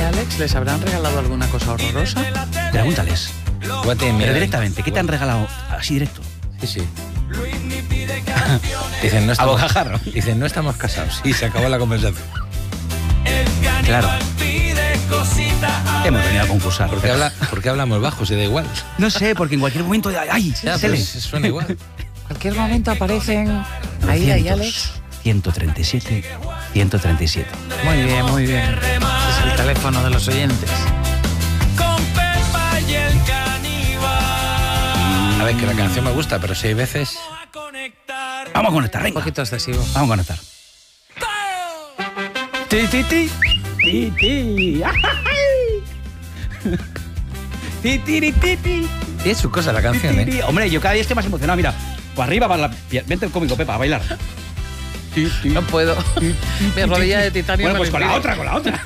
Alex, ¿les habrán regalado alguna cosa horrorosa? Pregúntales. Pero directamente, ¿qué te han regalado? Así directo. Sí. Dicen, no A estamos, bocajarro. dicen, no estamos casados. Y se acabó la conversación. Claro. Hemos venido a concursar. ¿Por qué hablamos bajo? Si da igual. No sé, porque en cualquier momento... ¡Ay! Ya, tele. pues, suena igual. En cualquier momento aparecen ahí, Alex. 137, 137. Muy bien, muy bien. Es el teléfono de los oyentes. A ver, que la canción me gusta, pero 6 veces... Vamos a conectar, Un venga. poquito excesivo. Vamos a conectar. Ti, ti, ti. Ti, ti. Ti, ti, ti, ti. Es su cosa la canción, ¿eh? Hombre, yo cada día estoy más emocionado. Mira, para arriba, para la... Vente el cómico, Pepa, a bailar. No puedo. Mi rodilla de titanio. Bueno, pues me con la impide. otra.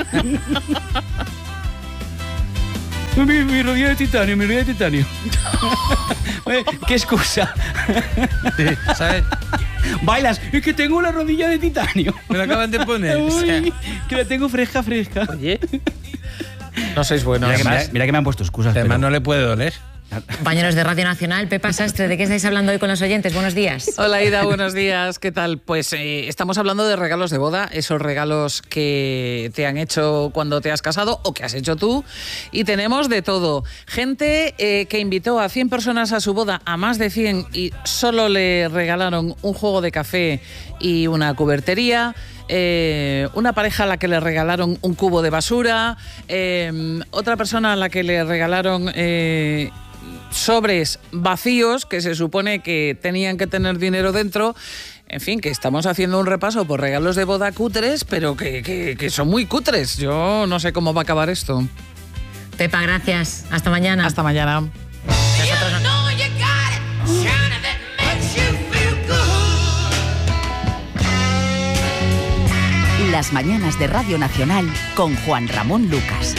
Mi rodilla de titanio. ¿Qué excusa? Sí, ¿sabes? Bailas, es que tengo la rodilla de titanio. Me lo acaban de poner. Uy, que la tengo fresca. Oye, no sois buenos. Mira que me han puesto excusas. Además, pero- no le puede doler. Compañeros de Radio Nacional, Pepa Sastre, ¿de qué estáis hablando hoy con los oyentes? Buenos días. Hola Ida, buenos días, ¿qué tal? Pues estamos hablando de regalos de boda, esos regalos que te han hecho cuando te has casado o que has hecho tú, y tenemos de todo. Gente que invitó a 100 personas a su boda, a más de 100, y solo le regalaron un juego de café y una cubertería. Una pareja a la que le regalaron un cubo de basura, otra persona a la que le regalaron sobres vacíos que se supone que tenían que tener dinero dentro. En fin, que estamos haciendo un repaso por regalos de boda cutres, pero que son muy cutres. Yo no sé cómo va a acabar esto. Pepa, gracias. Hasta mañana. Hasta mañana. Las mañanas de Radio Nacional con Juan Ramón Lucas.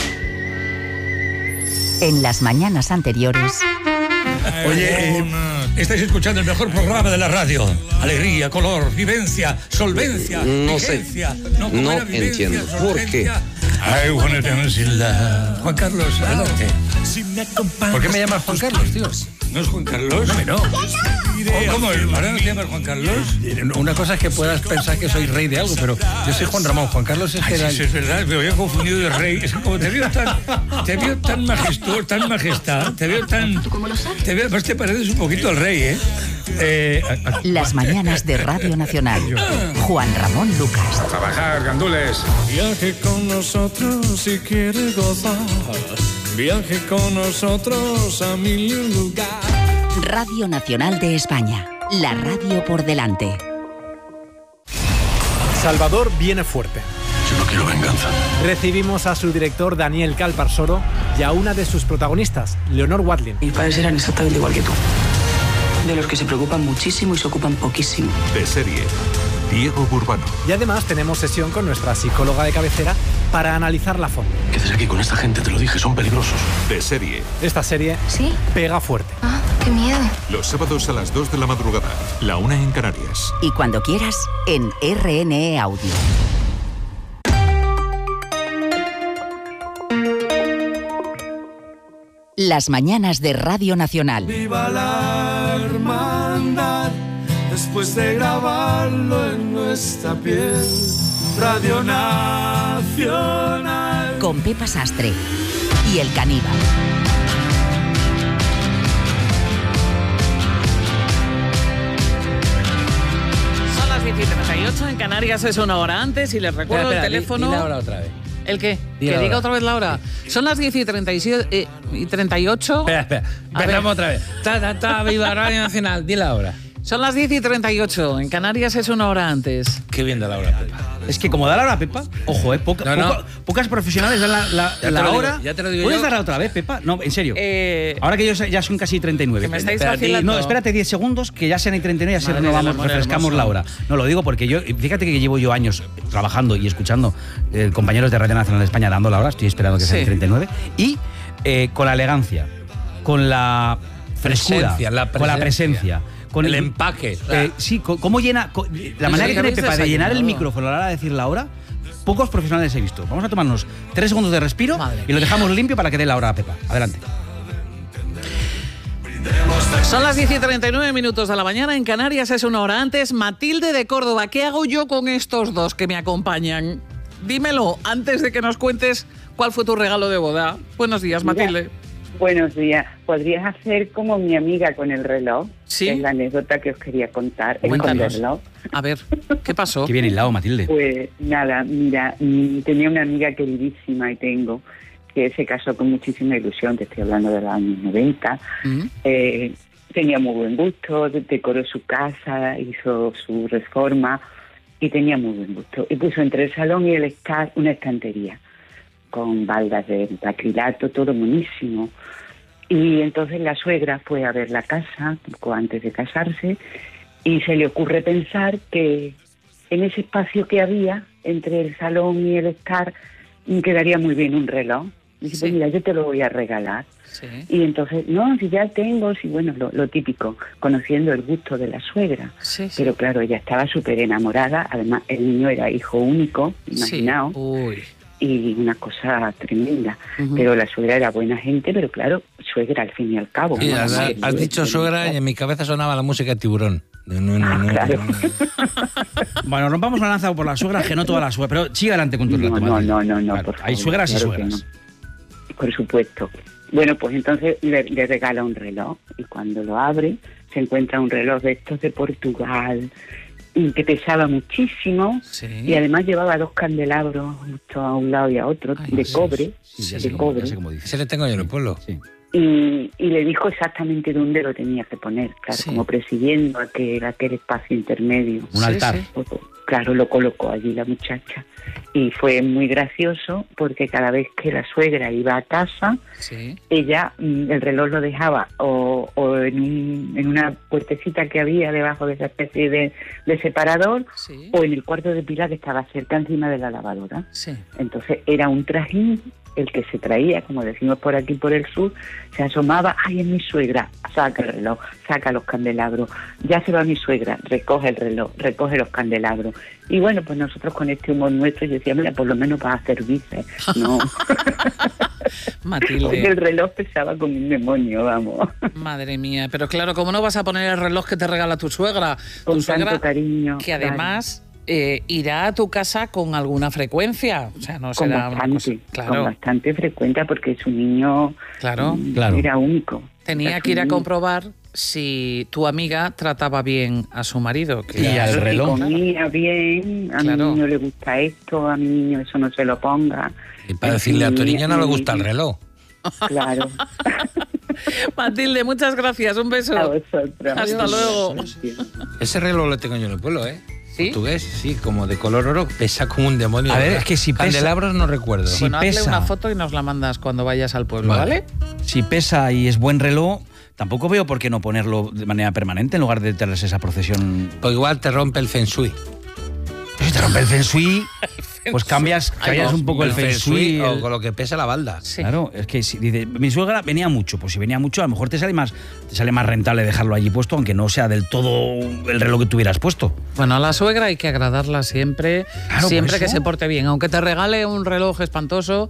En las mañanas anteriores... Oye, estáis escuchando el mejor programa de la radio. Alegría, color, vivencia, solvencia. No sé. vigencia. No buena vivencia, entiendo. ¿Por qué? solvencia. I wanna dance in love. Juan Carlos, adelante. ¿Por qué me llamas Juan Carlos, tío? ¿No es Juan Carlos? No. ¿Cómo? ¿Ahora no te llamas Juan Carlos? Una cosa es que puedas pensar que soy rey de algo, pero yo soy Juan Ramón. Juan Carlos es Ay, que era... sí, es verdad, me había confundido de rey. Es que como te veo tan majestuoso, tan majestad, te veo tan... Pues te pareces un poquito al rey, ¿eh? Las mañanas de Radio Nacional. Juan Ramón Lucas. Trabajar, gandules. Viaje con nosotros si quiere gozar. Viaje con nosotros a mil lugares. Radio Nacional de España. La radio por delante. Salvador viene fuerte. Yo no quiero venganza. Recibimos a su director Daniel Calparsoro y a una de sus protagonistas, Leonor Watling. Mis padres eran exactamente igual que tú. De los que se preocupan muchísimo y se ocupan poquísimo. De serie, Diego Burbano. Y además tenemos sesión con nuestra psicóloga de cabecera para analizarla a fondo. ¿Qué haces aquí con esta gente? Te lo dije, son peligrosos. De serie. Esta serie ¿Sí? pega fuerte. Ah, qué miedo. Los sábados a las 2 de la madrugada, la 1 en Canarias. Y cuando quieras, en RNE Audio. Las mañanas de Radio Nacional. Viva la hermandad, después de grabarlo en nuestra piel. Radio Nacional. Con Pepa Sastre y El Caníbal. Son las 10:38, en Canarias es una hora antes y les recuerdo el teléfono. Dile ahora otra vez. ¿El qué? Di Que la diga hora. otra vez la hora. Son las 10:38. Espera. Empezamos otra vez. Viva Radio Nacional. Dile ahora. Son las 10:38. En Canarias es una hora antes. Qué bien da la hora, Pepa. Es que como da la hora, Pepa, ojo, pocas profesionales dan Ya te la lo digo, hora. ya te lo digo ¿Puedes yo. darla otra vez, Pepa? No, en serio. Ahora que ya son casi 39. Que me estáis Espérate, vacilando. no, espérate 10 segundos, que ya sean 39 y así Madre renovamos, del amor refrescamos hermoso. la hora. No, lo digo porque fíjate que llevo yo años trabajando y escuchando compañeros de Radio Nacional de España dando la hora, estoy esperando que sean Sí. 39, y con la elegancia, con la frescura, Presencia, con la presencia. Con El empaque. sí, cómo llena. La manera que tiene habéis Pepa de llenar el desayunado. micrófono a la hora de decir la hora, pocos profesionales he visto. Vamos a tomarnos 3 segundos de respiro y lo dejamos limpio para que dé la hora a Pepa. Adelante. Son las 10:39 de la mañana, en Canarias es una hora antes. Matilde de Córdoba, ¿qué hago yo con estos dos que me acompañan? Dímelo antes de que nos cuentes cuál fue tu regalo de boda. Buenos días, Matilde. Buenos días. ¿Podrías hacer como mi amiga con el reloj? Sí. Es la anécdota que os quería contar. Cuéntanos. Esconderlo. A ver, ¿qué pasó? Qué bien hilado, Matilde. Pues nada, mira, tenía una amiga queridísima y tengo, que se casó con muchísima ilusión, te estoy hablando de los años 90. Tenía muy buen gusto, decoró su casa, hizo su reforma y tenía muy buen gusto. Y puso entre el salón y el estar una estantería con baldas de acrilato, todo buenísimo. Y entonces la suegra fue a ver la casa poco antes de casarse y se le ocurre pensar que en ese espacio que había entre el salón y el estar quedaría muy bien un reloj. Y dice, pues mira, yo te lo voy a regalar. Sí. Y entonces, no, si ya tengo, si bueno, lo típico, conociendo el gusto de la suegra. Sí, sí. Pero claro, ella estaba súper enamorada, además el niño era hijo único, imaginaos. Sí. Uy. Y una cosa tremenda. Pero la suegra era buena gente, pero claro, suegra al fin y al cabo. Sí, has dicho suegra y en mi cabeza sonaba la música de Tiburón. Claro. Bueno, rompamos la lanza por la suegra, que no toda la suegra. Pero sigue adelante con tu relato. No, Claro, por favor. hay suegras y claro suegras. No. Por supuesto. Bueno, pues entonces le regala un reloj y cuando lo abre se encuentra un reloj de estos de Portugal que pesaba muchísimo y además llevaba 2 candelabros justo a un lado y a otro de cobre. Ese le tengo yo en el pueblo. Sí. Y le dijo exactamente dónde lo tenía que poner, claro, como presidiendo aquel espacio intermedio. Un altar. Claro, lo colocó allí la muchacha. Y fue muy gracioso porque cada vez que la suegra iba a casa, ella el reloj lo dejaba o en una puertecita que había debajo de esa especie de separador o en el cuarto de Pilar que estaba cerca encima de la lavadora. Entonces era un trajín el que se traía, como decimos por aquí por el sur, se asomaba, ¡ay, es mi suegra! Saca el reloj, saca los candelabros, ya se va mi suegra, recoge el reloj, recoge los candelabros. Y bueno, pues nosotros con este humor nuestro, yo decía, mira, por lo menos para servirse, ¿no? Matilde. Porque el reloj pesaba como un demonio, vamos. Madre mía, pero claro, ¿cómo no vas a poner el reloj que te regala tu suegra? Con tu suegra, tanto cariño. que además irá a tu casa con alguna frecuencia. O sea, no será una cosa. Claro. Con bastante frecuencia porque su niño era único. Tenía que ir a comprobar si tu amiga trataba bien a su marido. Y al reloj. Comía bien, a mi niño le gusta esto, a mi niño eso no se lo ponga. Y para decirle a tu niña no le gusta el reloj. Claro. Matilde, muchas gracias, un beso. A vosotros. Hasta luego. Ese reloj lo tengo yo en el pueblo, ¿eh? ¿Sí? Portugués, sí, como de color oro, pesa como un demonio. A ver, es que si pesa... Candelabros no recuerdo. Si bueno, hazle pesa... una foto y nos la mandas cuando vayas al pueblo, ¿vale? Si pesa y es buen reloj, tampoco veo por qué no ponerlo de manera permanente en lugar de tenerse esa procesión. Pues igual te rompe el feng shui. Si te rompe el feng shui, pues cambias un poco el feng shui. O con lo que pesa la balda. Sí. Claro, es que si dice, mi suegra venía mucho, pues si venía mucho, a lo mejor te sale más rentable dejarlo allí puesto, aunque no sea del todo el reloj que tuvieras puesto. Bueno, a la suegra hay que agradarla siempre, Claro, siempre por que eso. se porte bien. Aunque te regale un reloj espantoso,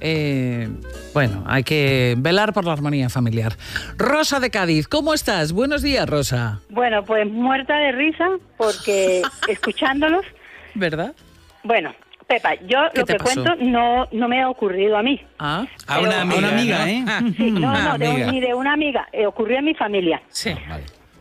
bueno, hay que velar por la armonía familiar. Rosa de Cádiz, ¿cómo estás? Buenos días, Rosa. Bueno, pues muerta de risa porque escuchándolos. ¿Verdad? Bueno, Pepa, yo ¿Qué lo te que pasó? cuento no me ha ocurrido a mí. Ah, A una amiga, una amiga, ¿no? ¿eh? Sí, Una amiga. ni de una amiga, ocurrió en mi familia. sí. Vale.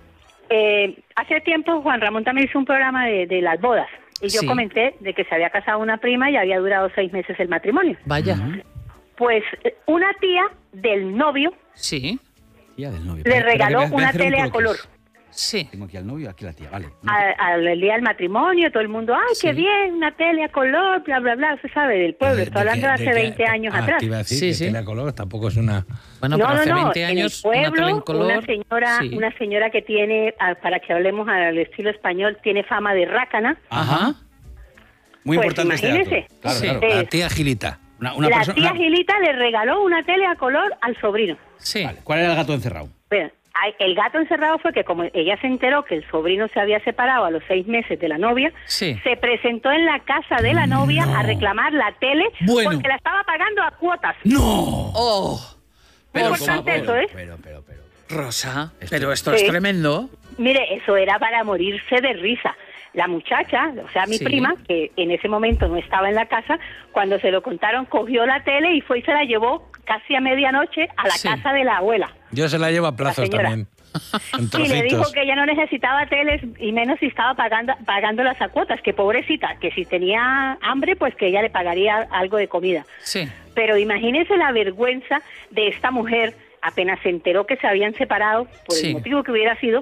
Hace tiempo Juan Ramón también hizo un programa de las bodas y yo Sí. comenté de que se había casado una prima y había durado 6 meses el matrimonio. Vaya. Pues una tía del novio Sí, Tía del novio. le Espera, regaló voy a una hacer un tele a croquis. color. sí. Tengo aquí al novio y aquí la tía, vale. Al día del matrimonio, todo el mundo, ¡ay, Sí. qué bien! Una tele a color, bla, bla, bla. Se sabe del pueblo. Estoy hablando de hace 20 años atrás. Te iba a decir Sí, que sí. tele a color tampoco es una... Bueno, pero hace 20 en años, el una tele pueblo, en color. Sí. una señora que tiene, para que hablemos al estilo español, tiene fama de rácana. Ajá. Muy Pues importante este dato. imagínese. Claro, Sí. claro. La tía Gilita. Una La persona- tía Gilita le regaló una tele a color al sobrino. Sí. Vale, ¿cuál era el gato encerrado? Pero, El gato encerrado fue que como ella se enteró que el sobrino se había separado a los 6 meses de la novia, Sí. se presentó en la casa de la novia a reclamar la tele Bueno. porque la estaba pagando a cuotas. ¡No! Oh, Muy importante eso, ¿eh? Pero. Rosa, pero esto Sí. es tremendo. Mire, eso era para morirse de risa. La muchacha, o sea, mi Sí. prima, que en ese momento no estaba en la casa, cuando se lo contaron, cogió la tele y fue y se la llevó casi a medianoche a la Sí. casa de la abuela. Yo se la llevo a La plazos señora. también. En Y le dijo trocitos. que ella no necesitaba teles y menos si estaba pagándolas a cuotas, que pobrecita, que si tenía hambre, pues que ella le pagaría algo de comida. Sí. Pero imagínese la vergüenza de esta mujer, apenas se enteró que se habían separado, por Sí. el motivo que hubiera sido,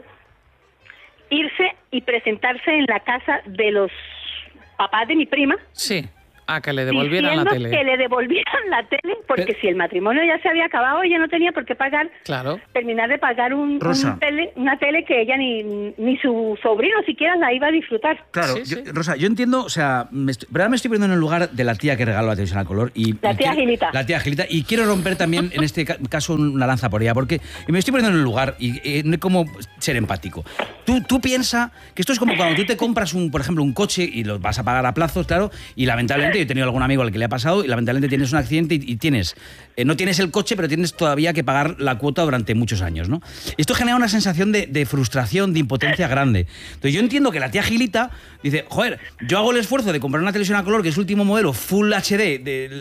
irse y presentarse en la casa de los papás de mi prima, Sí. A que le devolvieran la diciendo tele. que le devolvieran la tele, porque si el matrimonio ya se había acabado, ella no tenía por qué pagar, Claro. terminar de pagar Rosa. una tele que ella ni su sobrino siquiera la iba a disfrutar. Claro, Sí, sí. Rosa, yo entiendo, o sea, pero ahora me estoy poniendo en el lugar de la tía que regaló la televisión a color. La tía Gilita. La tía Gilita. Y quiero romper también, en este caso, una lanza por ella, porque me estoy poniendo en el lugar y no hay como ser empático. Tú piensas que esto es como cuando tú te compras, por ejemplo, un coche y lo vas a pagar a plazos, claro, y lamentablemente yo he tenido algún amigo al que le ha pasado y lamentablemente tienes un accidente y tienes, no tienes el coche, pero tienes todavía que pagar la cuota durante muchos años, ¿no? Esto genera una sensación de frustración, de impotencia grande. Entonces yo entiendo que la tía Gilita dice, joder, yo hago el esfuerzo de comprar una televisión a color que es último modelo, Full HD,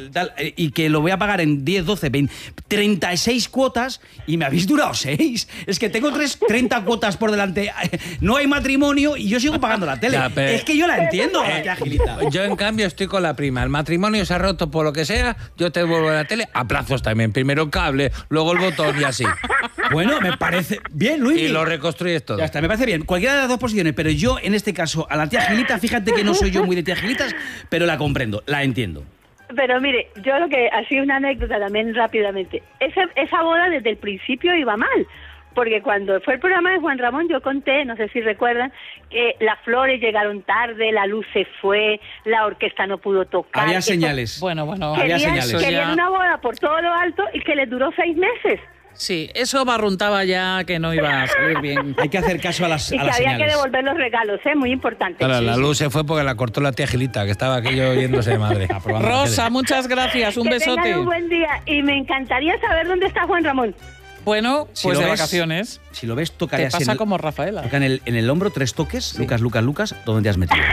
y que lo voy a pagar en 10, 12, 20, 36 cuotas y me habéis durado 6. Es que tengo 30 cuotas por delante, no hay matrimonio y yo sigo pagando la tele. Ya, pero- es que yo la entiendo, la tía Gilita. Yo, en cambio, estoy con la prima. El matrimonio se ha roto por lo que sea, yo te devuelvo la tele a plazos también. Primero cable, luego el botón y así. Bueno, me parece bien, Luis. Y lo reconstruyes todo. Ya está, me parece bien. Cualquiera de las dos posiciones, pero yo, en este caso, a la tía Gilita, fíjate que no soy yo muy de tía Gilitas, pero la comprendo, la entiendo. Pero mire, yo lo que ha sido una anécdota también rápidamente. Esa boda desde el principio iba mal. Porque cuando fue el programa de Juan Ramón, yo conté, no sé si recuerdan, que las flores llegaron tarde, la luz se fue, la orquesta no pudo tocar. Había Eso- señales. Bueno, había Querían, señales. querían una boda por todo lo alto y que les duró 6 meses. Sí, eso barruntaba ya que no iba a salir bien. Hay que hacer caso a las Y que había señales. que devolver los regalos, muy importante. Claro, la luz se fue porque la cortó la tía Gilita, que estaba aquello yéndose de madre. Rosa, muchas gracias, un Que besote. tengan un buen día y me encantaría saber dónde está Juan Ramón. Bueno, Si pues lo de ves, vacaciones. Si lo ves, Te tocaré así pasa como Rafaela. toca en el hombro 3 toques, Lucas, ¿dónde te has metido?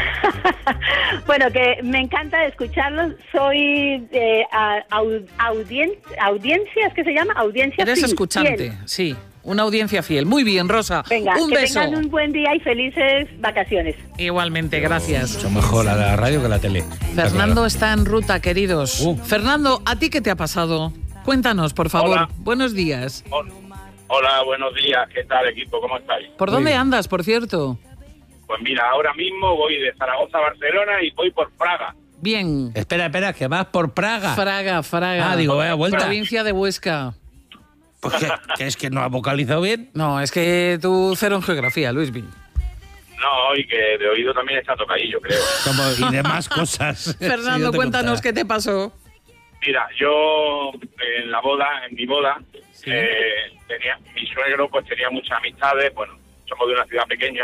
Bueno, que me encanta escucharlos. Soy audiencia, ¿es que se llama? Audiencia Eres fiel. escuchante, sí. Una audiencia fiel. Muy bien, Rosa. Venga, un que beso. tengan un buen día y felices vacaciones. Igualmente, gracias. Mucho mejor la radio que la tele. Fernando está en ruta, queridos. Fernando, ¿a ti qué te ha pasado? Cuéntanos, por favor. Hola. Buenos días. Hola, buenos días. ¿Qué tal, equipo? ¿Cómo estáis? ¿Por dónde andas, por cierto? Pues mira, ahora mismo voy de Zaragoza a Barcelona y voy por Praga. Bien. Espera, que vas por Praga. Fraga. Ah, digo, vaya vuelta. Provincia de Huesca. Pues que es que no ha vocalizado bien. No, es que tú cero en geografía, Luismi. No, y que de oído también está tocadillo, creo. Y demás cosas. Fernando, Sí, yo te cuéntanos contaré. qué te pasó. Mira, yo en mi boda, mi suegro pues tenía muchas amistades, bueno, somos de una ciudad pequeña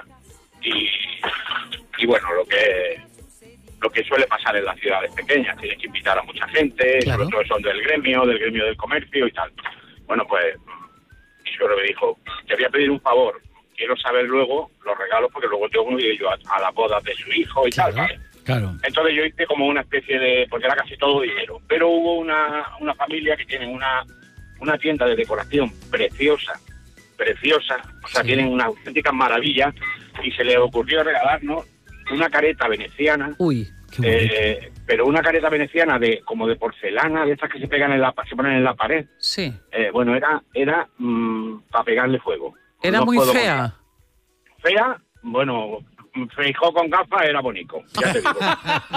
y bueno, lo que suele pasar en las ciudades pequeñas, tienes que invitar a mucha gente, Claro. sobre todo son del gremio del comercio y tal. Bueno, pues mi suegro me dijo, te voy a pedir un favor, quiero saber luego los regalos porque luego tengo que ir yo a las bodas de su hijo y tal, ¿vale? Claro. Entonces yo hice como una especie de, porque era casi todo dinero, pero hubo una familia que tiene una tienda de decoración preciosa, o sea, tienen unas auténticas maravillas y se le ocurrió regalarnos una careta veneciana. Uy, pero una careta veneciana como de porcelana, de estas que se pegan se ponen en la pared. Sí. Bueno, era para pegarle fuego. Era No muy puedo fea. contar. Fea, bueno, Feijó con gafas era bonito, ya te digo.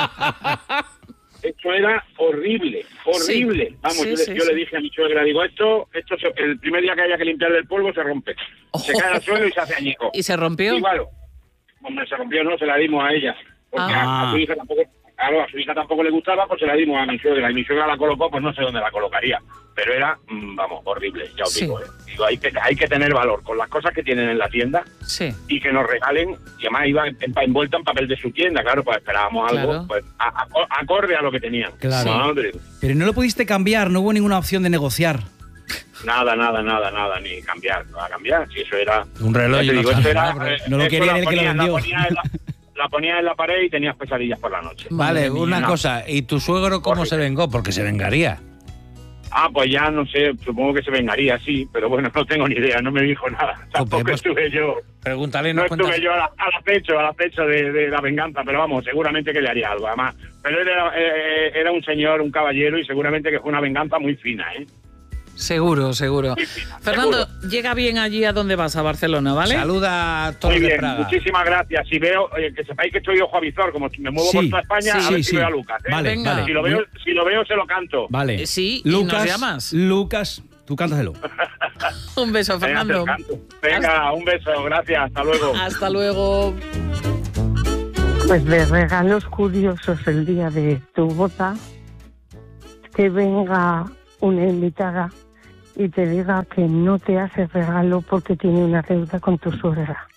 Esto era horrible. Sí. Vamos, Sí, yo sí. le dije a mi suegra, digo, el primer día que haya que limpiarle el polvo se rompe. Se cae al suelo y se hace añico. ¿Y se rompió? Y bueno, hombre, se rompió, no, se la dimos a ella. Porque Ah. a su hija claro, a su hija tampoco le gustaba, pues se la dimos a mi suegra. Y mi suegra la colocó, pues no sé dónde la colocaría. Pero era, vamos, horrible, ya os digo. Digo, hay que tener valor con las cosas que tienen en la tienda y que nos regalen, y además iba envuelta en papel de su tienda, claro, pues esperábamos algo pues acorde a lo que tenían. Claro. Madre. Pero no lo pudiste cambiar, no hubo ninguna opción de negociar. Nada, ni cambiar, no va a cambiar. Si eso era... Un reloj. Te digo, eso era, no lo quería el que lo vendió. La ponía en la pared y tenías pesadillas por la noche. Vale, una cosa. ¿Y tu suegro cómo se vengó? Porque se vengaría. Pues ya no sé, supongo que se vengaría, sí, pero bueno, no tengo ni idea, no me dijo nada. Tampoco estuve yo. Pregúntale, no estuve yo al acecho de la venganza, pero vamos, seguramente que le haría algo, además. Pero él era un señor, un caballero, y seguramente que fue una venganza muy fina, ¿eh? Seguro. Fernando, llega bien allí a donde vas, a Barcelona, ¿vale? Saluda a todos de Praga. Muchísimas gracias. Si veo, que sepáis que estoy ojo avizor, como me muevo por toda España, a ver si veo a Lucas. Vale. Si lo veo, se lo canto. Vale. Sí, Lucas, ¿y nos llamas? Lucas, tú cántaselo. Un beso, Fernando. Venga, un beso, gracias, hasta luego. Hasta luego. Pues de regalos curiosos el día de tu boda, que venga una invitada y te diga que no te hace regalo porque tiene una deuda con tu suegra.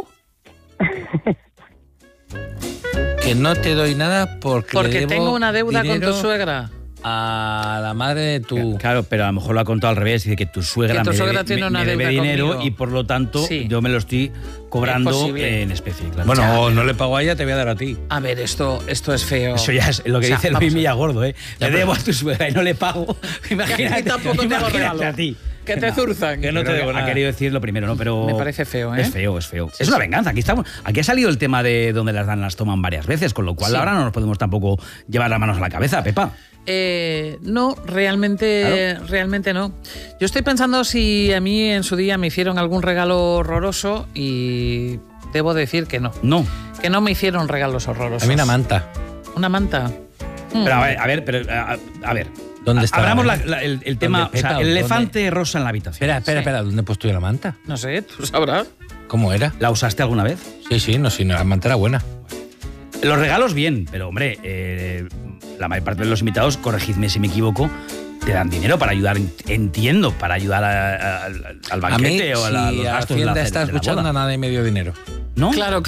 Que no te doy nada porque le debo tengo una deuda con tu suegra. A la madre de tu... Claro, pero a lo mejor lo ha contado al revés. Dice que tu suegra, tiene una me debe deuda dinero conmigo. Y por lo tanto yo me lo estoy cobrando en especie. Claro. Bueno, o no le pago a ella, te voy a dar a ti. A ver, esto es feo. Eso ya es lo que dice Luis Millagordo, ¿eh? Le debo a tu suegra y no le pago. Imagínate, tampoco te regalo. A ti. Que te zurzan. Que no te debo nada. Ha querido decir lo primero, ¿no? Pero me parece feo, ¿eh? Es feo. Es una venganza. Aquí ha salido el tema de donde las toman varias veces, con lo cual ahora no nos podemos tampoco llevar las manos a la cabeza, Pepa. No, realmente no. Yo estoy pensando si a mí en su día me hicieron algún regalo horroroso y debo decir que no. No. Que no me hicieron regalos horrorosos. A mí una manta. ¿Una manta? Pero a ver. ¿Dónde está? Abramos el tema, Pepa, o sea, el elefante rosa en la habitación. Espera, ¿dónde he puesto yo la manta? No sé, tú sabrás. ¿Cómo era? ¿La usaste alguna vez? Sí, no, la manta era buena. Los regalos bien, pero hombre, la mayor parte de los invitados, corregidme si me equivoco, te dan dinero para ayudar, entiendo, para ayudar al banquete o a los gastos de la Hacienda está de la escuchando, boda. nada de medio dinero. ¿No? Claro.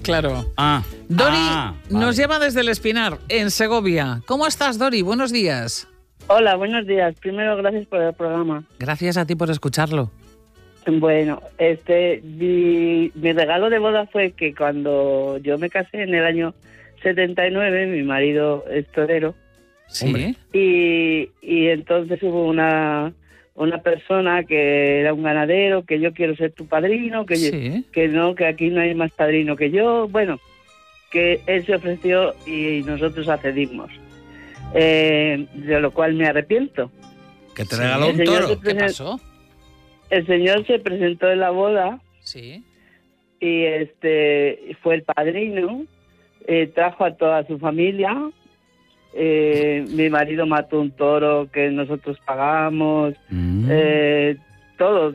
Dori nos llama desde El Espinar, en Segovia. ¿Cómo estás, Dori? Buenos días. Hola, buenos días. Primero, gracias por el programa. Gracias a ti por escucharlo. Bueno, mi regalo de boda fue que cuando yo me casé en el año 79, mi marido es torero. Sí. Y entonces hubo una persona que era un ganadero, que yo quiero ser tu padrino, que aquí no hay más padrino que yo. Bueno, que él se ofreció y nosotros accedimos. De lo cual me arrepiento. ¿Que te regaló un toro? ¿Qué pasó? El señor se presentó en la boda. Sí. Y fue el padrino, trajo a toda su familia. Mi marido mató un toro que nosotros pagamos, todo.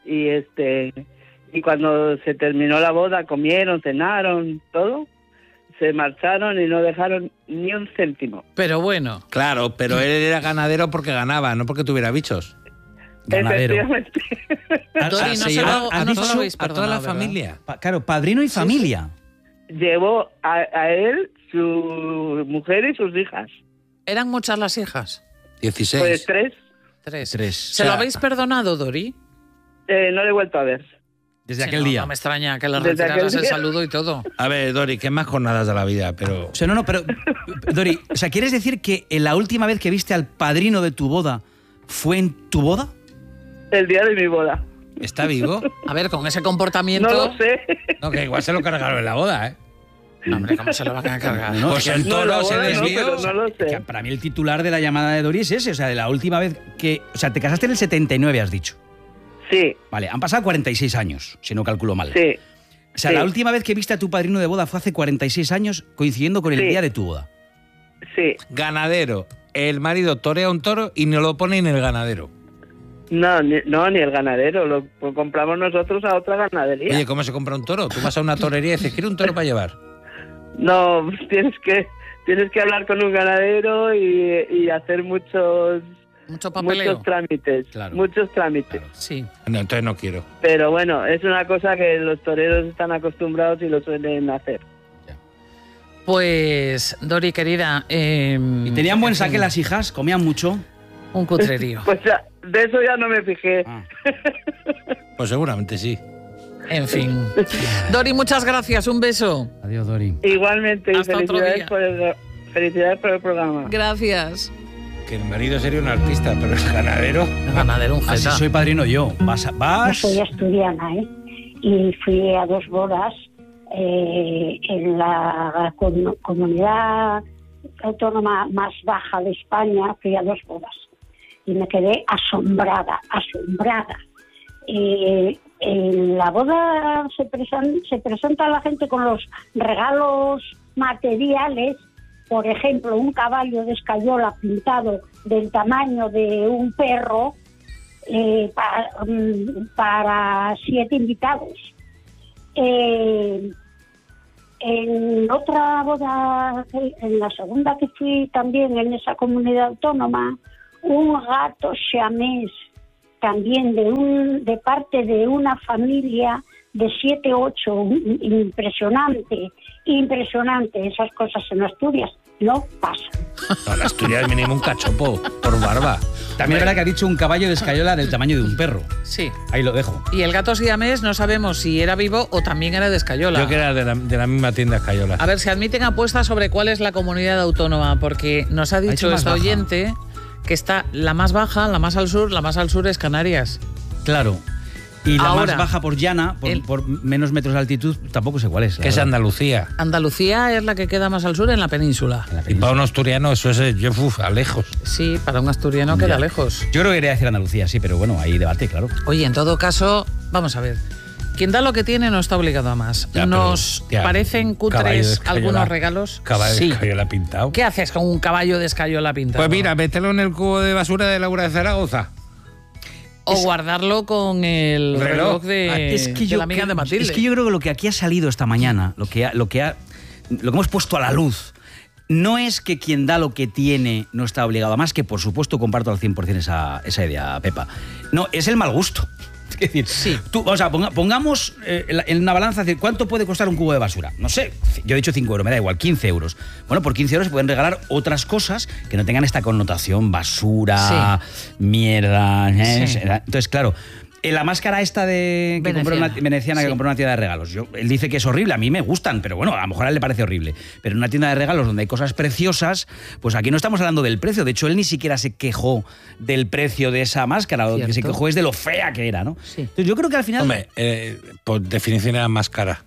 Y cuando se terminó la boda, comieron, cenaron, todo. Se marcharon y no dejaron ni un céntimo. Pero bueno. Claro, pero él era ganadero porque ganaba, no porque tuviera bichos. Ganadero. Dori, a toda la familia. Claro, padrino y familia. Llevó a él, su mujer y sus hijas. ¿Eran muchas las hijas? 16. Pues 3. ¿Se lo habéis perdonado, Dori? No le he vuelto a ver. Desde aquel día. No me extraña que le retiraras el saludo y todo. A ver, Dori, ¿qué más jornadas de la vida? Pero... O sea, pero Dori, o sea, ¿quieres decir que la última vez que viste al padrino de tu boda fue en tu boda? El día de mi boda. ¿Está vivo? A ver, con ese comportamiento... No lo sé. No, que igual se lo cargaron en la boda, ¿eh? No, hombre, ¿cómo se lo van a cargar? No, pues el toro se desvió. No lo sé. Para mí el titular de la llamada de Dori es ese, o sea, de la última vez que... O sea, te casaste en el 79, has dicho. Sí. Vale, han pasado 46 años, si no calculo mal. Sí. O sea, la última vez que viste a tu padrino de boda fue hace 46 años, coincidiendo con el día de tu boda. Sí. Ganadero. El marido torea un toro y no lo pone en el ganadero. No, ni el ganadero. Lo compramos nosotros a otra ganadería. Oye, ¿cómo se compra un toro? Tú vas a una torería y dices, ¿quiero un toro para llevar? No, tienes que tienes que hablar con un ganadero y hacer muchos trámites. Claro. Muchos trámites. Claro. Sí. No, entonces no quiero. Pero bueno, es una cosa que los toreros están acostumbrados y lo suelen hacer. Pues, Dori, querida... ¿Y tenían buen saque las hijas? ¿Comían mucho? Un cutrerío. Pues ya, de eso ya no me fijé. Pues seguramente sí. En fin. Dori, muchas gracias. Un beso. Adiós, Dori. Igualmente, y Hasta otro día. felicidades por el programa. Gracias. Que el marido sería un artista, pero el ganadero... Ganadero, un Así jeta. soy padrino yo. Vas. Yo soy asturiana, y fui a 2 bodas en la comunidad autónoma más baja de España. Fui a 2 bodas y me quedé asombrada. En la boda se presenta la gente con los regalos materiales. Por ejemplo, un caballo de escayola pintado del tamaño de un perro para 7 invitados. En otra boda, en la segunda que fui también en esa comunidad autónoma, un gato siamés también de parte de una familia de 7, 8, impresionante. Esas cosas en Asturias no pasan. No, en Asturias mínimo un cachopo por barba. También es verdad que ha dicho un caballo de escayola del tamaño de un perro. Sí. Ahí lo dejo. Y el gato siamés no sabemos si era vivo o también era de escayola. Yo que era de la misma tienda Escayola. A ver, se admiten apuestas sobre cuál es la comunidad autónoma, porque nos ha dicho más esta baja. oyente que está la más baja, la más al sur es Canarias. Claro. Y la Ahora, más baja por llana, por menos metros de altitud, tampoco sé cuál es. Que es Andalucía. Andalucía es la que queda más al sur en la península. Y para un asturiano eso es a lejos. Sí, para un asturiano queda lejos. Yo creo que quería decir Andalucía, sí, pero bueno, ahí debate, claro. Oye, en todo caso, vamos a ver. Quien da lo que tiene no está obligado a más. Ya, Nos pero, parecen caballo de cutres escayola. algunos regalos. Caballo Sí. de escayola pintado. ¿Qué haces con un caballo de escayola pintado? Pues mira, mételo en el cubo de basura de Laura de Zaragoza. O guardarlo con el reloj de la amiga de Matilde. Es que yo creo que lo que aquí ha salido esta mañana, lo que hemos puesto a la luz, no es que quien da lo que tiene no está obligado a más, que por supuesto comparto al 100% esa idea, Pepa. No, es el mal gusto. Es decir, pongamos en una balanza, ¿cuánto puede costar un cubo de basura? No sé, yo he dicho 5 euros, me da igual, 15 euros. Bueno, por 15 euros se pueden regalar otras cosas que no tengan esta connotación, basura, mierda. Sí. Entonces, claro, la máscara esta que compró una veneciana que compró una tienda de regalos. Él dice que es horrible, a mí me gustan, pero bueno, a lo mejor a él le parece horrible. Pero en una tienda de regalos donde hay cosas preciosas, pues aquí no estamos hablando del precio. De hecho, él ni siquiera se quejó del precio de esa máscara. Lo que se quejó es de lo fea que era, ¿no? Sí. Entonces yo creo que al final... Hombre, por definición era más cara.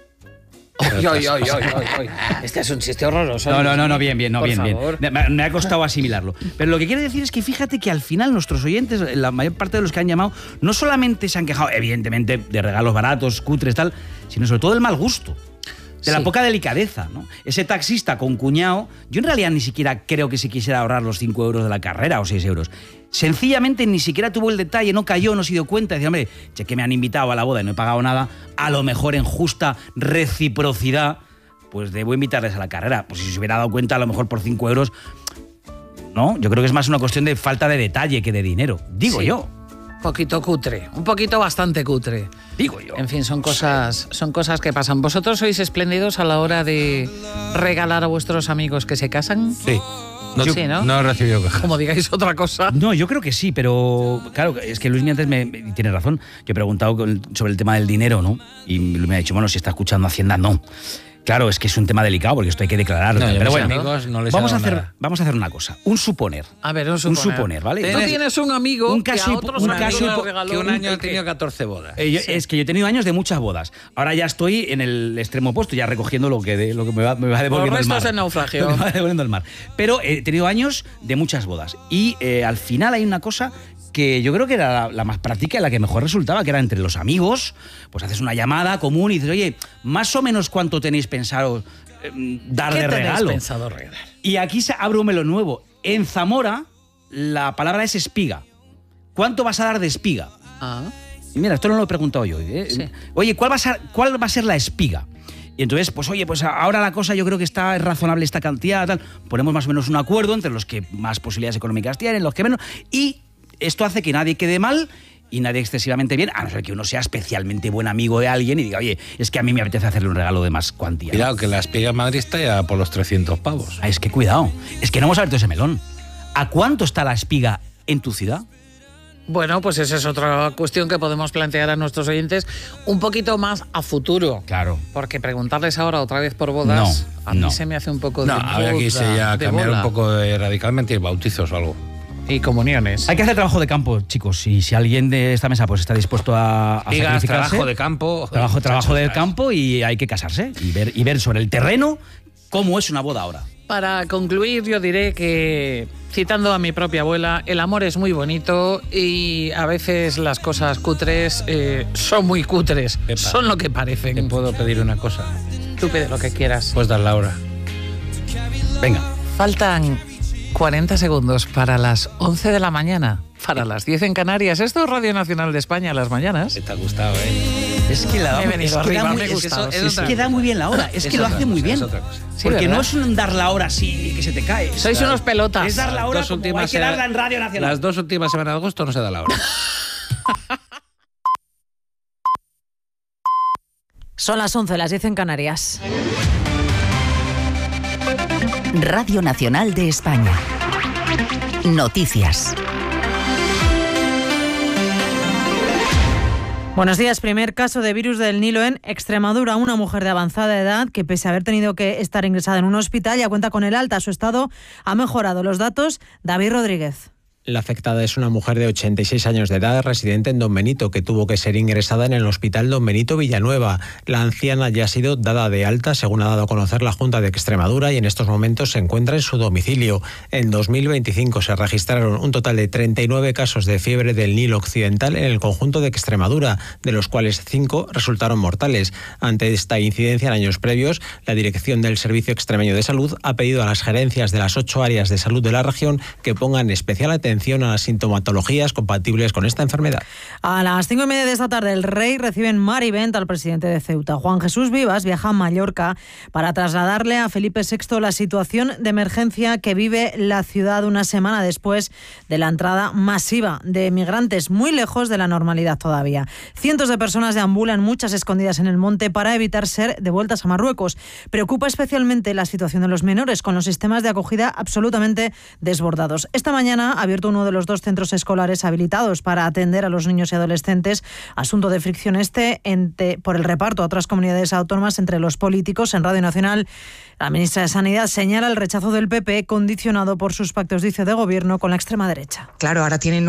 Oy. Este es un chiste horroroso. No, bien. Por favor. Me ha costado asimilarlo. Pero lo que quiere decir es que fíjate que al final nuestros oyentes, la mayor parte de los que han llamado, no solamente se han quejado, evidentemente, de regalos baratos, cutres, tal, sino sobre todo del mal gusto. De la poca delicadeza, ¿no? Ese taxista con cuñado, yo en realidad ni siquiera creo que se quisiera ahorrar los 5 euros de la carrera o 6 euros. Sencillamente ni siquiera tuvo el detalle, no cayó, no se dio cuenta. Decía, hombre, que me han invitado a la boda y no he pagado nada, a lo mejor en justa reciprocidad, pues debo invitarles a la carrera. Pues si se hubiera dado cuenta, a lo mejor por 5 euros, no, yo creo que es más una cuestión de falta de detalle que de dinero, digo yo. Poquito cutre, un poquito bastante cutre. Digo yo. En fin, son cosas que pasan. ¿Vosotros sois espléndidos a la hora de regalar a vuestros amigos que se casan? Sí. Sí, ¿no? No he recibido quejas. Como digáis otra cosa. No, yo creo que sí, pero claro, es que Luis antes tiene razón. Yo he preguntado sobre el tema del dinero, ¿no? Y Luis me ha dicho, bueno, si está escuchando Hacienda, no. Claro, es que es un tema delicado porque esto hay que declararlo. No, pero bueno, amigos no les vamos a nada. hacer una cosa. Un suponer. A ver, un suponer, ¿vale? Tú tienes un amigo un caso, que a otros amigos le regaló que un año ha tenido 14 bodas. Es que yo he tenido años de muchas bodas. Ahora ya estoy en el extremo opuesto, ya recogiendo lo que me va devolviendo el mar. Los restos del naufragio. Me va devolviendo el mar. Pero he tenido años de muchas bodas. Y al final hay una cosa que yo creo que era la más práctica y la que mejor resultaba, que era entre los amigos, pues haces una llamada común y dices, oye, más o menos cuánto tenéis pensado dar de regalo. ¿Qué tenéis pensado regalar? Y aquí se abre un melón nuevo. En Zamora la palabra es espiga. ¿Cuánto vas a dar de espiga? Ah. Y mira, esto no lo he preguntado yo. Sí. Oye, ¿cuál va a ser la espiga? Y entonces, pues oye, pues ahora la cosa yo creo que es razonable esta cantidad, tal. Ponemos más o menos un acuerdo entre los que más posibilidades económicas tienen, los que menos, y esto hace que nadie quede mal y nadie excesivamente bien, a no ser que uno sea especialmente buen amigo de alguien y diga, oye, es que a mí me apetece hacerle un regalo de más cuantía. Cuidado, que la espiga en Madrid está ya por los 300 pavos. Es que cuidado, es que no hemos abierto ese melón. ¿A cuánto está la espiga en tu ciudad? Bueno, pues esa es otra cuestión que podemos plantear a nuestros oyentes un poquito más a futuro. Claro. Porque preguntarles ahora otra vez por bodas, a mí se me hace un poco de habría que irse ya a cambiar bola. un poco radicalmente y bautizos o algo. Y comuniones. Hay que hacer trabajo de campo, chicos, y si alguien de esta mesa pues está dispuesto a sacrificarse... trabajo de campo. Trabajo del campo y hay que casarse y ver sobre el terreno cómo es una boda ahora. Para concluir, yo diré que, citando a mi propia abuela, el amor es muy bonito y a veces las cosas cutres son muy cutres. Epa, son lo que parecen. ¿Te puedo pedir una cosa? Tú pide lo que quieras. Pues dar la hora. Venga. Faltan 40 segundos para las 11 de la mañana, para las 10 en Canarias. Esto es Radio Nacional de España a las mañanas. Te ha gustado, ¿eh? Es que la Me he venido arriba, me he es gustado. que da muy bien la hora, es que lo hace muy bien. Es otra cosa. Sí, porque ¿verdad? no es un dar la hora así que se te cae. Sois unos pelotas. Es dar la hora como hay que darla en Radio Nacional. Las 2 últimas semanas de agosto no se da la hora. Son las 11, las 10 en Canarias. Radio Nacional de España. Noticias. Buenos días. Primer caso de virus del Nilo en Extremadura. Una mujer de avanzada edad que, pese a haber tenido que estar ingresada en un hospital, ya cuenta con el alta. Su estado ha mejorado. Los datos, David Rodríguez. La afectada es una mujer de 86 años de edad, residente en Don Benito, que tuvo que ser ingresada en el Hospital Don Benito Villanueva. La anciana ya ha sido dada de alta, según ha dado a conocer la Junta de Extremadura, y en estos momentos se encuentra en su domicilio. En 2025 se registraron un total de 39 casos de fiebre del Nilo Occidental en el conjunto de Extremadura, de los cuales 5 resultaron mortales. Ante esta incidencia en años previos, la Dirección del Servicio Extremeño de Salud ha pedido a las gerencias de las 8 áreas de salud de la región que pongan especial atención a las sintomatologías compatibles con esta enfermedad. A las 5:30 de esta tarde, el Rey recibe en Mar y Vent al presidente de Ceuta. Juan Jesús Vivas viaja a Mallorca para trasladarle a Felipe VI la situación de emergencia que vive la ciudad una semana después de la entrada masiva de migrantes, muy lejos de la normalidad todavía. Cientos de personas deambulan, muchas escondidas en el monte, para evitar ser devueltas a Marruecos. Preocupa especialmente la situación de los menores, con los sistemas de acogida absolutamente desbordados. Esta mañana ha abierto uno de los 2 centros escolares habilitados para atender a los niños y adolescentes. Asunto de fricción por el reparto a otras comunidades autónomas entre los políticos. En Radio Nacional, la ministra de Sanidad señala el rechazo del PP condicionado por sus pactos, dice, de gobierno con la extrema derecha. Claro, ahora tienen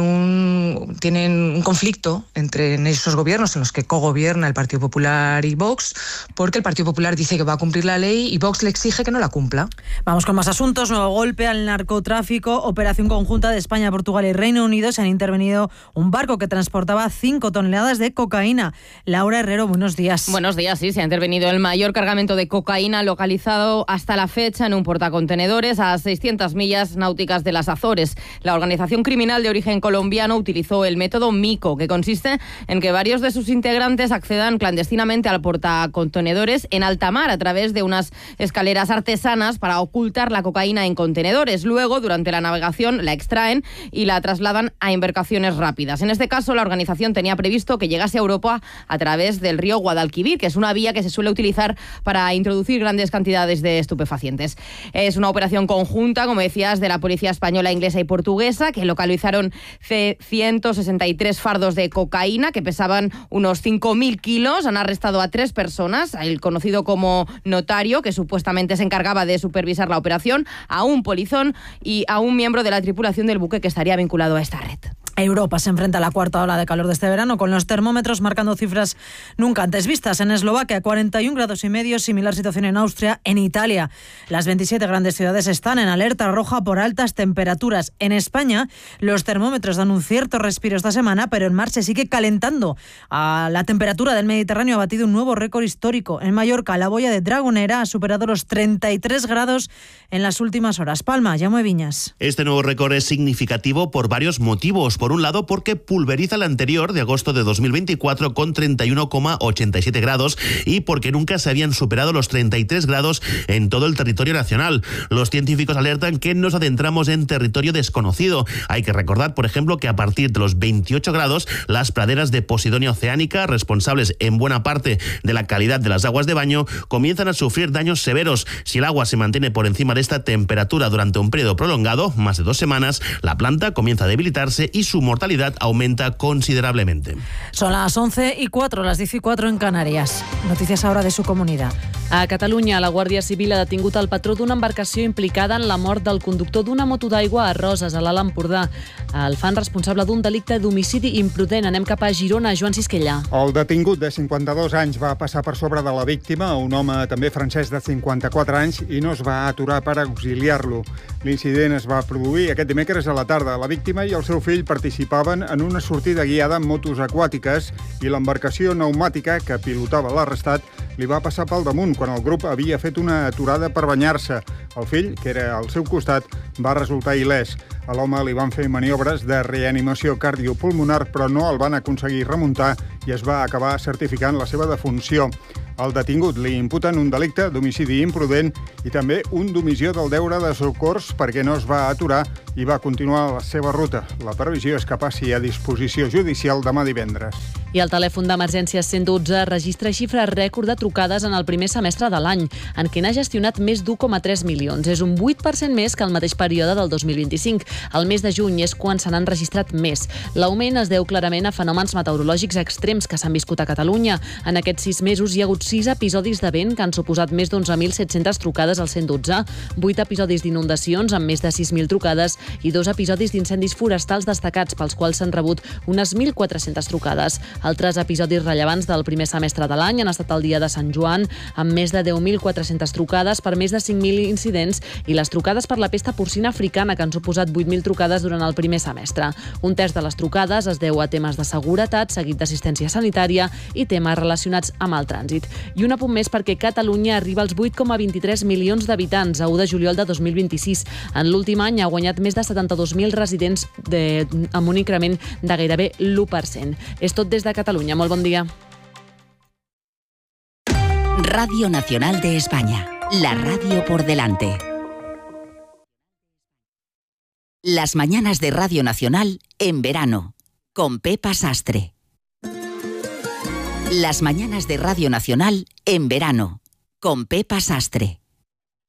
un conflicto entre esos gobiernos en los que cogobierna el Partido Popular y Vox, porque el Partido Popular dice que va a cumplir la ley y Vox le exige que no la cumpla. Vamos con más asuntos. Nuevo golpe al narcotráfico. Operación conjunta de España, Portugal y Reino Unido. Se han intervenido un barco que transportaba 5 toneladas de cocaína. Laura Herrero, buenos días. Buenos días, sí. Se ha intervenido el mayor cargamento de cocaína localizado hasta la fecha en un portacontenedores a 600 millas náuticas de las Azores. La organización criminal de origen colombiano utilizó el método MICO, que consiste en que varios de sus integrantes accedan clandestinamente al portacontenedores en alta mar a través de unas escaleras artesanas para ocultar la cocaína en contenedores. Luego, durante la navegación, la extraen y la trasladan a embarcaciones rápidas. En este caso, la organización tenía previsto que llegase a Europa a través del río Guadalquivir, que es una vía que se suele utilizar para introducir grandes cantidades de estupefacientes. Es una operación conjunta, como decías, de la policía española, inglesa y portuguesa, que localizaron 163 fardos de cocaína que pesaban unos 5.000 kilos. Han arrestado a 3 personas, el conocido como notario, que supuestamente se encargaba de supervisar la operación, a un polizón y a un miembro de la tripulación del buque que estaría vinculado a esta red. Europa se enfrenta a la cuarta ola de calor de este verano, con los termómetros marcando cifras nunca antes vistas. En Eslovaquia, 41,5 grados, similar situación en Austria, en Italia. Las 27 grandes ciudades están en alerta roja por altas temperaturas. En España, los termómetros dan un cierto respiro esta semana, pero en mar se sigue calentando. La temperatura del Mediterráneo ha batido un nuevo récord histórico. En Mallorca, la boya de Dragonera ha superado los 33 grados en las últimas horas. Palma, Jaume Viñas. Este nuevo récord es significativo por varios motivos. Por un lado, porque pulveriza la anterior de agosto de 2024 con 31,87 grados y porque nunca se habían superado los 33 grados en todo el territorio nacional. Los científicos alertan que nos adentramos en territorio desconocido. Hay que recordar, por ejemplo, que a partir de los 28 grados, las praderas de Posidonia oceánica, responsables en buena parte de la calidad de las aguas de baño, comienzan a sufrir daños severos. Si el agua se mantiene por encima de esta temperatura durante un periodo prolongado, más de 2 semanas, la planta comienza a debilitarse y su mortalidad aumenta considerablemente. Son las 11:04, las 10:04 en Canarias. Noticias ahora de su comunidad. A Catalunya, la Guàrdia Civil ha detingut el patró d'una embarcació implicada en la mort del conductor d'una moto d'aigua a Roses, a l'Alt Empordà. El fan responsable d'un delicte d'homicidi imprudent. Anem cap a Girona, Joan Sisquella. El detingut de 52 anys va passar per sobre de la víctima, un home també francès de 54 anys, i no es va aturar per auxiliar-lo. L'incident es va produir aquest dimecres a la tarda. La víctima i el seu fill participaven en una sortida guiada amb motos aquàtiques i l'embarcació pneumàtica que pilotava l'arrestat li va passar pel damunt quan el grup havia fet una aturada per banyar-se. El fill, que era al seu costat, va resultar il·lès. A l'home li van fer maniobres de reanimació cardiopulmonar, però no el van aconseguir remuntar i es va acabar certificant la seva defunció. Al detingut li imputen un delicte d'homicidi imprudent i també un d'omissió del deure de socors perquè no es va aturar i va continuar la seva ruta. La previsió és que passi a disposició judicial demà divendres. I el telèfon d'emergències 112 registra xifra rècord de trucades en el primer semestre de l'any, en què n'ha gestionat més d'1,3 milions. És un 8% més que el mateix període del 2025. El mes de juny és quan se n'han registrat més. L'augment es deu clarament a fenòmens meteorològics extrems que s'han viscut a Catalunya. En aquests 6 mesos hi ha hagut 6 episodis de vent que han suposat més d'11.700 trucades al 112, 8 episodis d'inundacions amb més de 6.000 trucades i 2 episodis d'incendis forestals destacats pels quals s'han rebut unes 1.400 trucades. Altres episodis rellevants del primer semestre de l'any han estat el dia de Sant Joan, amb més de 10.400 trucades per més de 5.000 incidents, i les trucades per la pesta porcina africana, que han suposat 8.000 trucades durant el primer semestre. Un terç de les trucades es deu a temes de seguretat, seguit d'assistència sanitària i temes relacionats amb el trànsit. I un apunt més perquè Catalunya arriba als 8,23 milions d'habitants a 1 de juliol de 2026. En l'últim any ha guanyat més de 72.000 residents amb un increment de gairebé l'1%. És tot des de Catalunya. Molt bon dia. Radio Nacional de España. La radio por delante. Las mañanas de Radio Nacional en verano. Con Pepa Sastre. Las mañanas de Radio Nacional en verano. Con Pepa Sastre.